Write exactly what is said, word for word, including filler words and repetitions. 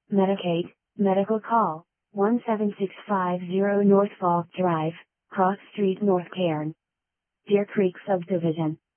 Medicaid, medical call, one seven six five zero North Falk Drive, Cross Street, North Cairn. Deer Creek Subdivision.